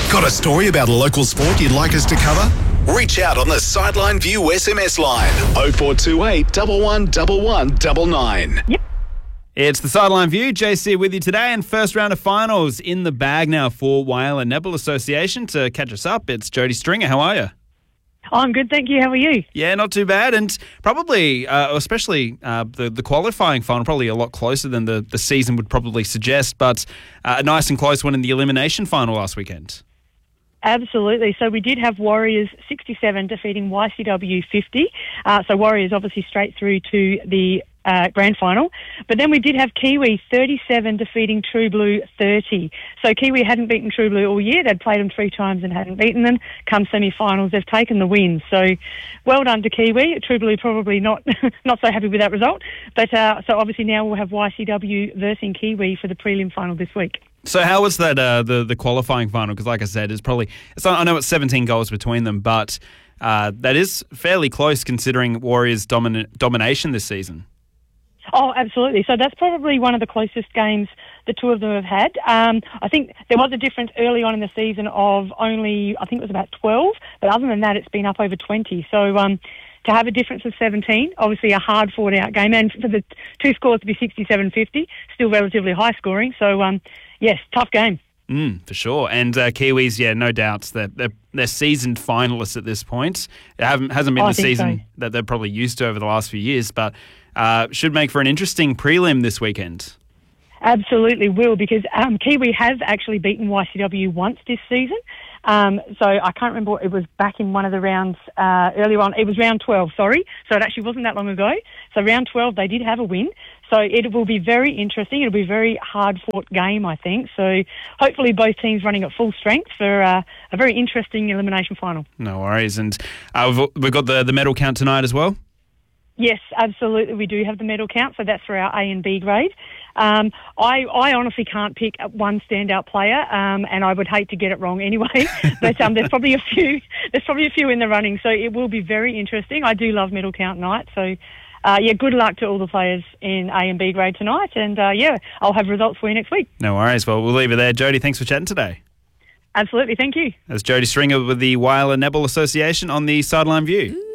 Got a story about a local sport you'd like us to cover? Reach out on the Sideline View SMS line 0428 111199. Yep. It's the Sideline View. JC with you today, and first round of finals in the bag now for Whyalla Netball Association. To catch us up, it's Jodie Stringer. How are you? I'm good, thank you. How are you? Yeah, not too bad, and probably, especially the qualifying final, probably a lot closer than the season would probably suggest, but a nice and close one in the elimination final last weekend. Absolutely. So we did have Warriors 67 defeating YCW 50. So Warriors obviously straight through to the grand final. But then we did have Kiwi 37 defeating True Blue 30. So Kiwi hadn't beaten True Blue all year. They'd played them 3 times and hadn't beaten them. Come semi-finals, they've taken the win. So well done to Kiwi. True Blue probably not not so happy with that result. But so obviously now we'll have YCW versus Kiwi for the prelim final this week. So how was that the qualifying final? Because like I said, I know it's 17 goals between them, but that is fairly close considering Warriors' domination this season. Oh, absolutely. So that's probably one of the closest games the two of them have had. I think there was a difference early on in the season of only, I think it was about 12, but other than that, it's been up over 20. So to have a difference of 17, obviously a hard fought-out game, and for the two scores to be 67-50, still relatively high scoring. So, yes, tough game. For sure. And Kiwis, yeah, no doubts that they're seasoned finalists at this point. It hasn't been the season that they're probably used to over the last few years, but should make for an interesting prelim this weekend. Absolutely will, because Kiwi has actually beaten YCW once this season. So I can't remember, it was back in one of the rounds earlier on. It was round 12, sorry. So it actually wasn't that long ago. So round 12, they did have a win. So it will be very interesting. It'll be a very hard-fought game, I think. So hopefully both teams running at full strength for a very interesting elimination final. No worries. And we've got the medal count tonight as well? Yes, absolutely. We do have the medal count, so that's for our A and B grade. I honestly can't pick one standout player, and I would hate to get it wrong anyway. But there's probably a few. There's probably a few in the running, so it will be very interesting. I do love medal count night, so good luck to all the players in A and B grade tonight, and I'll have results for you next week. No worries. Well, we'll leave it there. Jodie, thanks for chatting today. Absolutely, thank you. That's Jodie Stringer with the Whyalla Netball Association on the Sideline View.